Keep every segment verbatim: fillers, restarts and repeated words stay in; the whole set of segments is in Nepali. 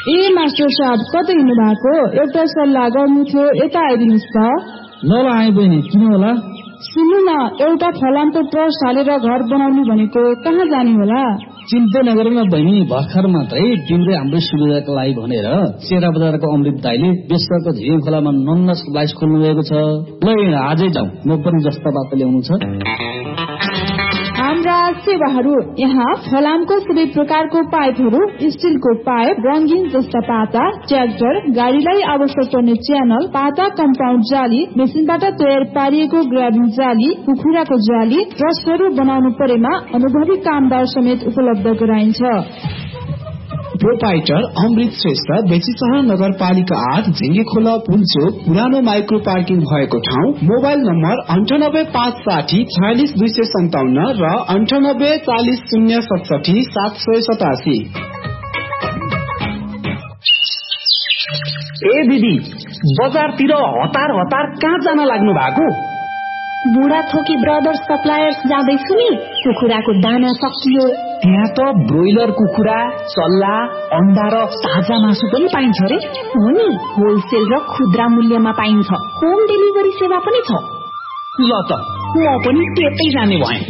ए मास्टर साहब कतै हिँड्नु भएको? एउटा सल्लाह गर्नु थियो, यता आइदिनुहोस् त। ल आए बहिनी, किन होला? सुन्नु न, एउटा फलामको ट्रस्ट हालेर घर बनाउनु भनेको, कहाँ जाने होला? चिन्ता नगर्नु बहिनी, भर्खर मात्रै तिम्रो हाम्रो सुविधाको लागि भनेर चेरा बजारको अमृत दाइले बेसरको झिङ खोलामा नन्न सप्लाइज खोल्नु भएको छ। ल आजै जाउँ, म पनि जस्ता बाटो ल्याउनु छ। हाम्रा सेवाहरू यहाँ फलामको सबै प्रकारको पाइपहरू, स्टिलको पाइप, रंगीन जस्ता पाता, ट्र्याक्टर, गाडीलाई आवश्यक पर्ने च्यानल, पाता कम्पाउन्ड जाली, मेसिनबाट तयार पारिएको ग्राबिङ जाली, कुखुराको जाली, ट्रस्टहरू बनाउनु परेमा अनुभवी कामदार समेत उपलब्ध गराइन्छ। प्रोपाइटर अमृत श्रेष्ठ, बेचीसहर नगरपालिका आठ, झिंगे खोला पुलचोक, पुरानो माइक्रो पार्किङ भएको ठाउँ। मोबाइल नम्बर अन्ठानब्बे पाँच साठी छयालिस दुई सय सन्ताउन्न र अन्ठानब्बे चालिस शून्य सतसठी सात सय सतासी। ए दिदी, बजारतिर हतार हतार कहाँ जान लाग्नु भएको? बुढा थोकी ब्रदर्स सप्लायर्स जाँदैछु नि। कुखुराको दाना सकियो। त्यहाँ त ब्रोइलर कुखुरा, चल्ला, अण्डा र ताजा मासु पनि पाइन्छ रे। हो नि, होलसेल र खुद्रा मूल्यमा पाइन्छ। होम डेलिभरी सेवा पनि छ। ल त म पनि त्यतै जाने भएँ।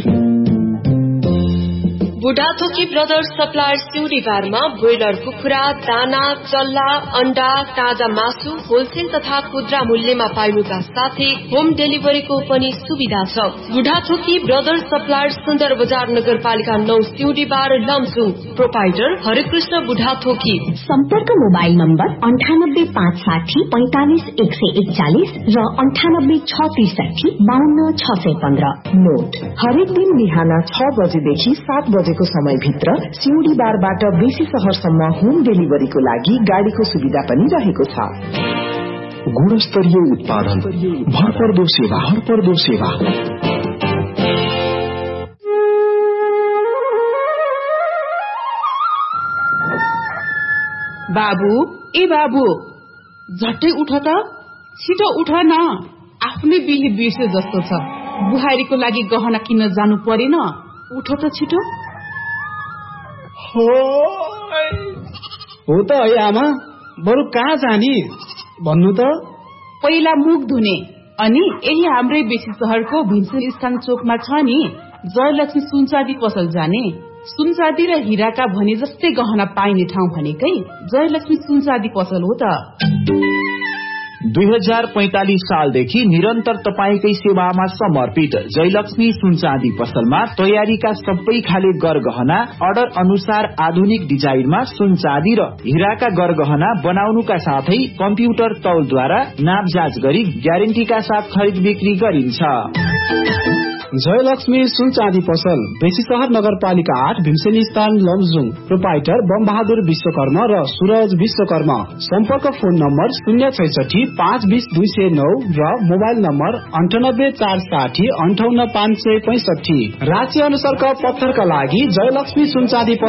बुढाथोकी ब्रदर्स सप्लायर सिउडी बारमा ब्रोइलर कुखुरा, दाना, चल्ला, अण्डा, ताजा मासु होलसेल तथा खुद्रा मूल्यमा पाइनुका साथै होम डेलिभरीको पनि सुविधा छ। बुढाथोकी ब्रदर्स सप्लायर सुन्दर बजार नगरपालिका नौ सिउडी बार लमजुङ। प्रोपाइटर हरिकृष्ण बुढाथोकी। सम्पर्क मोबाइल नम्बर अन्ठानब्बे पाँच साठी पैंतालिस एक सय एकचालिस र अन्ठानब्बे छ त्रिसठी बाहन्न छ सय पन्ध्र। नोट, हरेक दिन बिहान छ बजेदेखि सात बजे को समयभित्र सिउडी बारबाट बेसी शहरसम्म होम डेलिभरीको लागि गाडीको सुविधा पनि रहेको छ। गुणस्तरीय उत्पादन, भरपर्दो सेवा, भरपर्दो सेवा। बाबु, ए बाबु, झट्टै उठ त, छिटो उठ न। आफ्नै बिहे बिर्से जस्तो छ। बुहारीको लागि गहना किन्न जानु परेन, उठ त छिटो। हो हो त है आमा, बरु कहाँ जाने भन्नु त? पहिला मुख धुने, अनि यही हाम्रै बेसी शहरको भिन्सेल स्थान चोकमा छ नि जयलक्ष्मी सुनचाँदी पसल जाने। सुनचाँदी र हिराका भने जस्तै गहना पाइने ठाउँ भनेकै जयलक्ष्मी सुनचाँदी पसल हो त। दुई हजार पैंतालिस सालदेखि निरन्तर तपाईकै सेवामा समर्पित जयलक्ष्मी सुनचाँदी पसलमा तयारीका सबै खाले गरगहना अर्डर अनुसार आधुनिक डिजाइनमा सुनचाँदी र हिराका गरगहना बनाउनुका साथै कम्प्युटर तौलद्वारा नाप जाँच गरी ग्यारेन्टीका साथ खरिद बिक्री गरिन्छ। जयलक्ष्मी सुनचाँदी पसल, बेसी शहर नगरपालिका आठ, भीमसेनी स्थान लमजुङ। प्रोपाइटर बम बहादुर विश्वकर्मा र सूरज विश्वकर्मा। सम्पर्क फोन नम्बर शून्य छैसठी पाँच बीस दुई सय नौ र मोबाइल नम्बर अन्ठानब्बे चार साठी अन्ठाउन्न पाँच सय पैंसठी। राशि अनुसारका पत्थरका लागि जयलक्ष्मी सुनचाँदी